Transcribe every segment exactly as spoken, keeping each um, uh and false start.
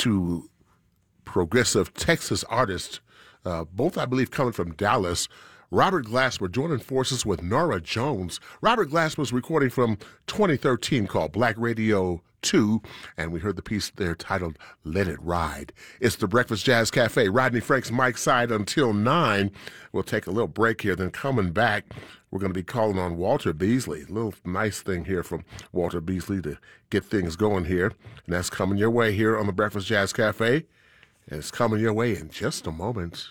two progressive Texas artists, uh, both, I believe, coming from Dallas. Robert Glasper joining forces with Norah Jones. Robert Glasper's recording from twenty thirteen called Black Radio two, and we heard the piece there titled Let It Ride. It's the Breakfast Jazz Cafe. Rodney Franks, Mike Side until nine. We'll take a little break here, then coming back, we're going to be calling on Walter Beasley. A little nice thing here from Walter Beasley to get things going here, and that's coming your way here on the Breakfast Jazz Cafe, and it's coming your way in just a moment.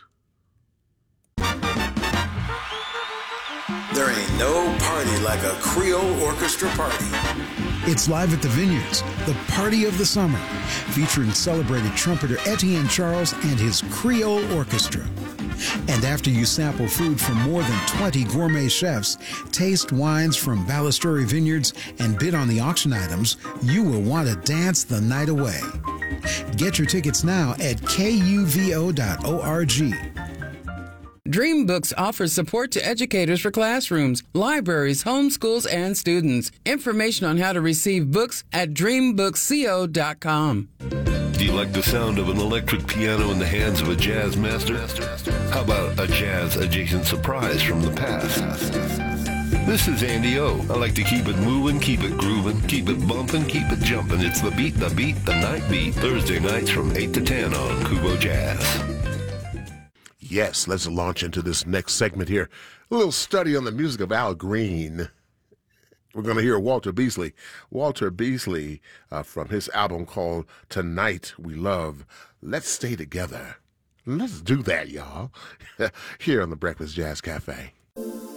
There ain't no party like a Creole orchestra party. It's live at the Vineyards, the party of the summer, featuring celebrated trumpeter Etienne Charles and his Creole Orchestra. And after you sample food from more than twenty gourmet chefs, taste wines from Ballasturi Vineyards, and bid on the auction items, you will want to dance the night away. Get your tickets now at K U V O dot org. DreamBooks offers support to educators for classrooms, libraries, homeschools, and students. Information on how to receive books at dream books co dot com. Do you like the sound of an electric piano in the hands of a jazz master? How about a jazz-adjacent surprise from the past? This is Andy O. I like to keep it moving, keep it grooving, keep it bumping, keep it jumping. It's the beat, the beat, the night beat. Thursday nights from eight to ten on Kubo Jazz. Yes, let's launch into this next segment here. A little study on the music of Al Green. We're going to hear Walter Beasley. Walter Beasley uh, from his album called Tonight We Love. Let's Stay Together. Let's do that, y'all. Here on the Breakfast Jazz Cafe.